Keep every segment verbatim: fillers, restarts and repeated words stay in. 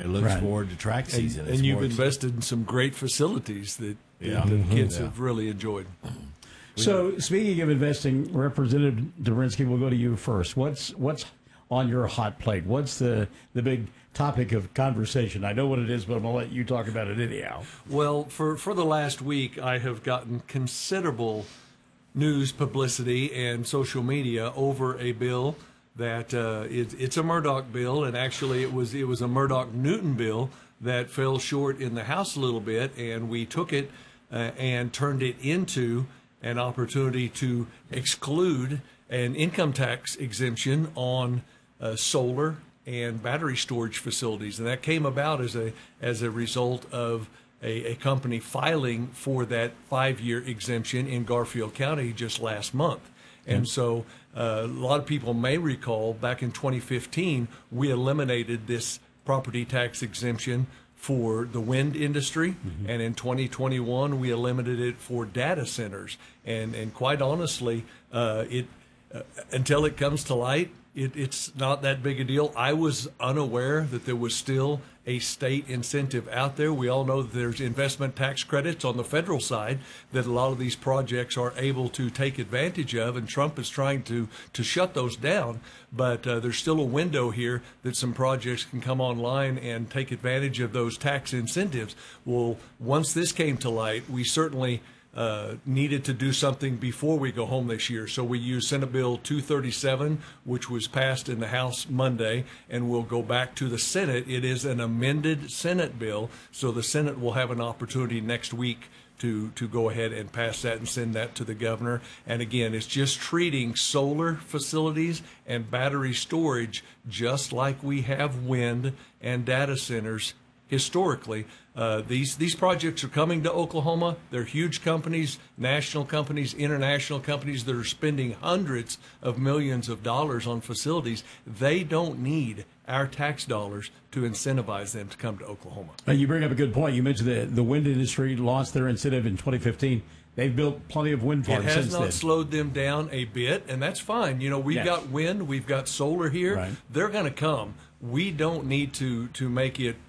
looks Right. forward to track And, season. It's and you've more exciting. invested in some great facilities that, that Yeah. the Mhm. kids Yeah. have really enjoyed. So, speaking of investing, Representative Dobrinsky, we'll go to you first. What's what's on your hot plate? What's the, the big topic of conversation? I know what it is, but I'm going to let you talk about it anyhow. Well, for, for the last week, I have gotten considerable news, publicity, and social media over a bill that uh, it, it's a Murdoch bill, and actually it was it was a Murdoch-Newton bill that fell short in the House a little bit, and we took it uh, and turned it into an opportunity to exclude an income tax exemption on uh, solar and battery storage facilities, and that came about as a as a result of a, a company filing for that five-year exemption in Garfield County just last month. And so uh, a lot of people may recall back in twenty fifteen, we eliminated this property tax exemption for the wind industry, mm-hmm. and in twenty twenty-one we eliminated it for data centers. And and quite honestly, uh, it uh, until it comes to light, it, it's not that big a deal. I was unaware that there was still a state incentive out there. We all know that there's investment tax credits on the federal side that a lot of these projects are able to take advantage of, and Trump is trying to, to shut those down. But uh, there's still a window here that some projects can come online and take advantage of those tax incentives. Well, once this came to light, we certainly Uh, needed to do something before we go home this year. So we used Senate Bill two thirty-seven, which was passed in the House Monday, and will go back to the Senate. It is an amended Senate bill, so the Senate will have an opportunity next week to, to go ahead and pass that and send that to the governor. And again, it's just treating solar facilities and battery storage just like we have wind and data centers historically. Uh, these these projects are coming to Oklahoma. They're huge companies, national companies, international companies that are spending hundreds of millions of dollars on facilities. They don't need our tax dollars to incentivize them to come to Oklahoma. Now, you bring up a good point. You mentioned the, the wind industry lost their incentive in twenty fifteen. They've built plenty of wind farms It has since not then. slowed them down a bit, and that's fine. You know, we've Yes. got wind, we've got solar here. Right. They're going to come. We don't need to to make it.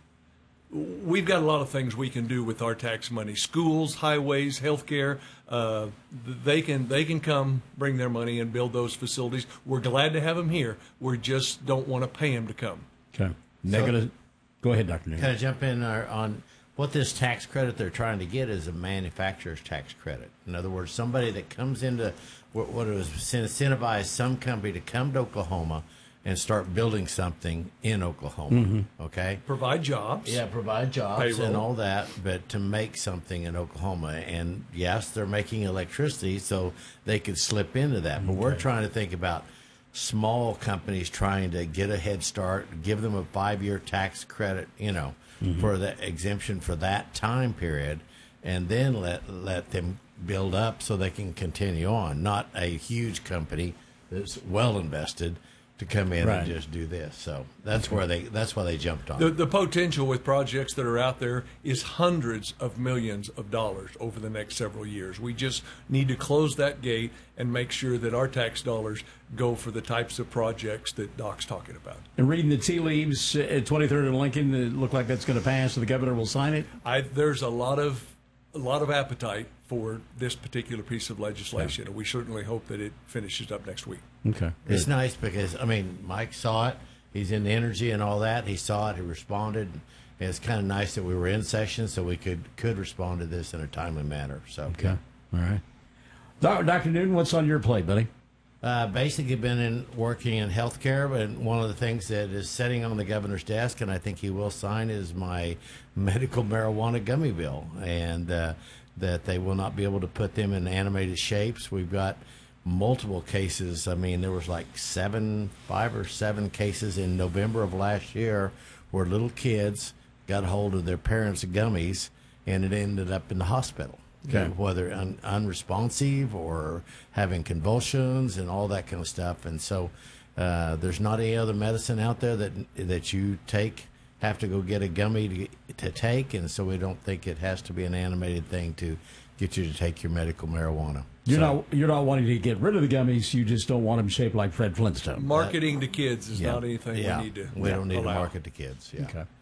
We've got a lot of things we can do with our tax money: schools, highways, healthcare. Uh, they can they can come bring their money and build those facilities. We're glad to have them here. We just don't want to pay them to come. Okay. Negative. Go ahead, Doctor Newman. Can I jump in uh, on what this tax credit they're trying to get is a manufacturer's tax credit. In other words, somebody that comes into what, what it was incentivize some company to come to Oklahoma and start building something in Oklahoma. Mm-hmm. Okay, Provide jobs. yeah, provide jobs Payroll. and all that, but to make something in Oklahoma. And yes, they're making electricity, so they could slip into that. But we're trying to think about small companies trying to get a head start, give them a five-year tax credit, you know, mm-hmm. for the exemption for that time period, and then let let them build up so they can continue on. Not a huge company that's well invested to come in Right. and just do this. So that's where they that's why they jumped on. The, it. the potential with projects that are out there is hundreds of millions of dollars over the next several years. We just need to close that gate and make sure that our tax dollars go for the types of projects that Doc's talking about. And reading the tea leaves at twenty-third and Lincoln, it looked like that's going to pass, so the governor will sign it. I, there's a lot of a lot of appetite for this particular piece of legislation, and we certainly hope that it finishes up next week. Okay. It's nice because, I mean, Mike saw it. He's in the energy and all that. He saw it. He responded. And it's kind of nice that we were in session so we could, could respond to this in a timely manner. So, Okay. All right. Doc- Doctor Newton, what's on your plate, buddy? Uh, basically been in working in healthcare, but one of the things that is sitting on the governor's desk, and I think he will sign, is my medical marijuana gummy bill, and uh, that they will not be able to put them in animated shapes. We've got multiple cases. I mean, there was like seven, five or seven cases in November of last year where little kids got hold of their parents' gummies, and it ended up in the hospital. Okay. Whether un- unresponsive or having convulsions and all that kind of stuff. And so uh, there's not any other medicine out there that that you take, have to go get a gummy to, to take. And so we don't think it has to be an animated thing to get you to take your medical marijuana. You're So- not you're not wanting to get rid of the gummies. You just don't want them shaped like Fred Flintstone. Marketing to kids is Yeah. not anything yeah. we need to We don't need allow. to market to kids. Yeah. Okay.